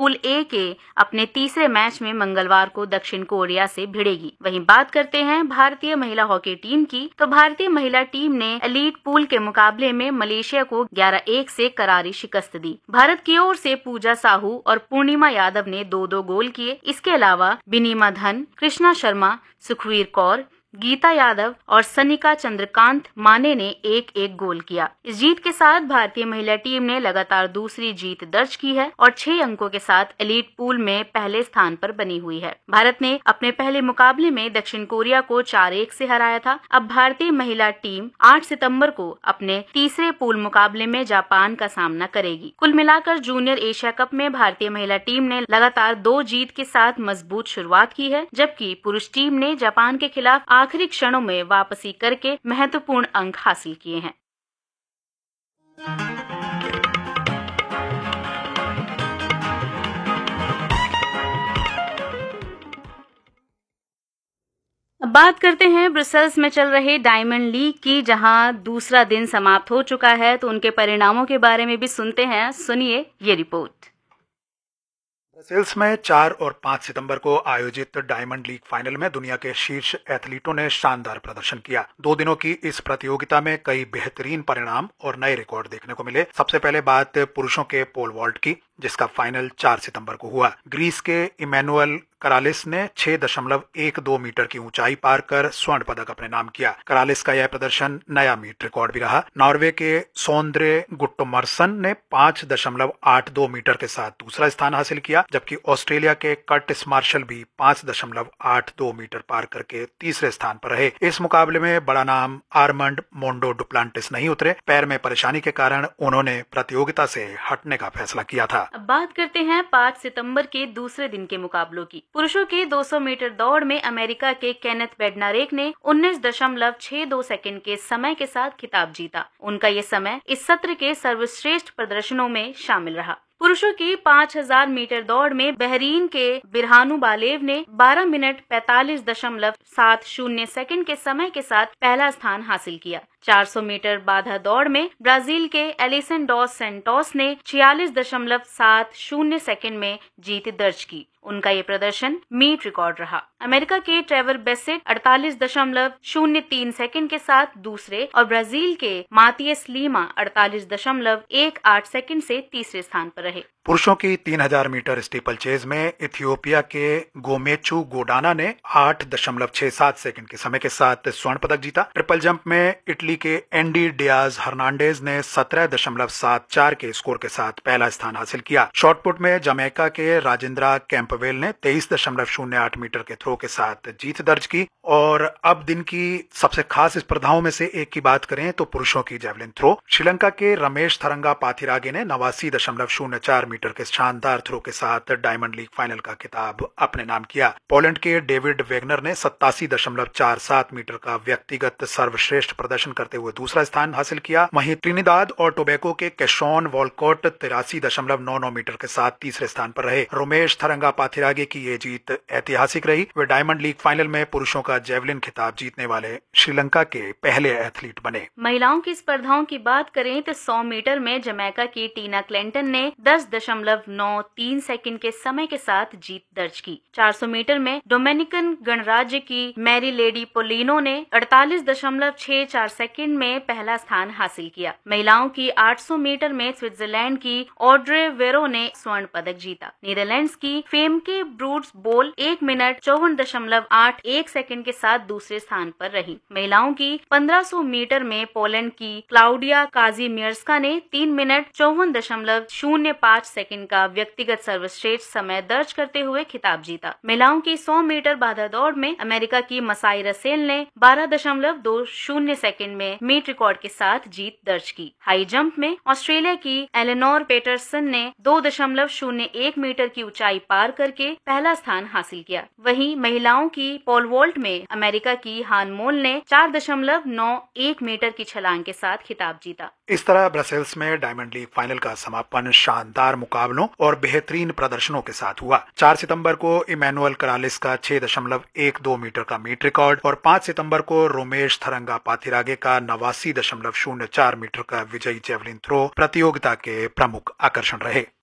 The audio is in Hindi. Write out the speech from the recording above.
पूल ए के अपने तीसरे मैच में मंगलवार को दक्षिण कोरिया से भिड़ेगी। वहीं बात करते हैं भारतीय महिला हॉकी टीम की, तो भारतीय महिला टीम ने एलीट पूल के मुकाबले में मलेशिया को 11-1 से करारी शिकस्त दी। भारत की ओर से पूजा साहू और पूर्णिमा यादव ने 2-2 गोल किए। इसके अलावा बिनीमा धन, कृष्णा शर्मा, सुखवीर कौर, गीता यादव और सनिका चंद्रकांत माने ने 1-1 गोल किया। इस जीत के साथ भारतीय महिला टीम ने लगातार दूसरी जीत दर्ज की है और 6 अंकों के साथ एलीट पूल में पहले स्थान पर बनी हुई है। भारत ने अपने पहले मुकाबले में दक्षिण कोरिया को 4-1 से हराया था। अब भारतीय महिला टीम 8 सितंबर को अपने तीसरे पूल मुकाबले में जापान का सामना करेगी। कुल मिलाकर जूनियर एशिया कप में भारतीय महिला टीम ने लगातार 2 जीत के साथ मजबूत शुरुआत की है, जबकि पुरुष टीम ने जापान के खिलाफ आखिरी क्षणों में वापसी करके महत्वपूर्ण अंक हासिल किए हैं। अब बात करते हैं ब्रसेल्स में चल रहे डायमंड लीग की, जहां दूसरा दिन समाप्त हो चुका है। तो उनके परिणामों के बारे में भी सुनते हैं, सुनिए ये रिपोर्ट। ब्रसेल्स में 4 और 5 सितंबर को आयोजित डायमंड लीग फाइनल में दुनिया के शीर्ष एथलीटों ने शानदार प्रदर्शन किया। 2 दिनों की इस प्रतियोगिता में कई बेहतरीन परिणाम और नए रिकॉर्ड देखने को मिले। सबसे पहले बात पुरुषों के पोल वॉल्ट की, जिसका फाइनल 4 सितंबर को हुआ। ग्रीस के इमैनुअल करालिस ने 6.12 मीटर की ऊंचाई पार कर स्वर्ण पदक अपने नाम किया। करालिस का यह प्रदर्शन नया मीट रिकॉर्ड भी रहा। नॉर्वे के सोंद्रे गुट्टोमर्सन ने 5.82 मीटर के साथ दूसरा स्थान हासिल किया, जबकि ऑस्ट्रेलिया के कर्टिस मार्शल भी 5.82 मीटर पार करके तीसरे स्थान पर रहे। इस मुकाबले में बड़ा नाम आर्मंड मोंडो डुप्लांटिस नहीं उतरे। पैर में परेशानी के कारण उन्होंने प्रतियोगिता से हटने का फैसला किया था। अब बात करते हैं 5 सितंबर के दूसरे दिन के मुकाबलों की। पुरुषों के 200 मीटर दौड़ में अमेरिका के केनेथ बेडनारेक ने 19.62 सेकंड के समय के साथ खिताब जीता। उनका ये समय इस सत्र के सर्वश्रेष्ठ प्रदर्शनों में शामिल रहा। पुरुषों की 5000 मीटर दौड़ में बहरीन के बिरहानु बालेव ने 12 मिनट 45.70 सेकंड के समय के साथ पहला स्थान हासिल किया। 400 मीटर बाधा दौड़ में ब्राजील के एलिसन डॉस सेंटोस ने 46.70 सेकंड में जीत दर्ज की। उनका ये प्रदर्शन मीट रिकॉर्ड रहा। अमेरिका के ट्रेवर बेसेट 48.03 सेकंड के साथ दूसरे और ब्राजील के मातियस लीमा 48.18 सेकंड से तीसरे स्थान पर रहे। पुरुषों की 3000 मीटर स्टीपल चेज में इथियोपिया के गोमेचू गोडाना ने 8.67 सेकंड के समय के साथ स्वर्ण पदक जीता। ट्रिपल जंप में इटली के एंडी डियाज हर्नांडेज ने 17.74 के स्कोर के साथ पहला स्थान हासिल किया। शॉटपुट में जमैका के राजेंद्रा कैंपवेल ने 23.08 मीटर के थ्रो के साथ जीत दर्ज की। और अब दिन की सबसे खास स्पर्धाओं में से एक की बात करें तो पुरुषों की जेवलिन थ्रो। श्रीलंका के रमेश थरंगा पाथिरागे ने 89.04 मीटर के शानदार थ्रो के साथ डायमंड लीग फाइनल का खिताब अपने नाम किया। पोलैंड के डेविड वेगनर ने 87.47 मीटर का व्यक्तिगत सर्वश्रेष्ठ प्रदर्शन करते हुए दूसरा स्थान हासिल किया। वहीं ट्रिनिदाद और टोबैको के कैशॉन वॉलकॉट 83.99 मीटर के साथ तीसरे स्थान पर रहे। रमेश थरंगा पाथिरागे की ये जीत ऐतिहासिक रही। वे डायमंड लीग फाइनल में पुरुषों का जेवलिन खिताब जीतने वाले श्रीलंका के पहले एथलीट बने। महिलाओं की स्पर्धाओं की बात करें तो 100 मीटर में जमैका की टीना क्लेंटन ने 10.93 सेकंड के समय के साथ जीत दर्ज की। 400 मीटर में डोमिनिकन गणराज्य की मैरी लेडी पोलिनो ने 48.64 सेकंड में पहला स्थान हासिल किया। महिलाओं की 800 मीटर में स्विट्जरलैंड की ऑड्रे वेरो ने स्वर्ण पदक जीता। नीदरलैंड्स की फेमके ब्रूड्स बोल 1 मिनट 54.81 सेकंड के साथ दूसरे स्थान पर रही। महिलाओं की 1500 मीटर में पोलैंड की क्लाउडिया काजीमियर्स्का ने 3 मिनट 54.05 सेकंड का व्यक्तिगत सर्वश्रेष्ठ समय दर्ज करते हुए खिताब जीता। महिलाओं की 100 मीटर बाधा दौड़ में अमेरिका की मसाई रसेल ने 12.20 सेकंड में मीट रिकॉर्ड के साथ जीत दर्ज की। हाई जंप में ऑस्ट्रेलिया की एलेनोर पेटरसन ने 2.01 मीटर की ऊंचाई पार करके पहला स्थान हासिल किया। वहीं महिलाओं की पोल वॉल्ट में अमेरिका की हान मोल ने 4.91 मीटर की छलांग के साथ खिताब जीता। इस तरह ब्रसेल्स में डायमंड लीग फाइनल का समापन शानदार मुकाबलों और बेहतरीन प्रदर्शनों के साथ हुआ। 4 सितंबर को इमैनुअल करालिस का 6.12 मीटर का मीट रिकॉर्ड और 5 सितंबर को रोमेश थरंगा पाथिरागे का 89.04 मीटर का विजयी जेवलिन थ्रो प्रतियोगिता के प्रमुख आकर्षण रहे।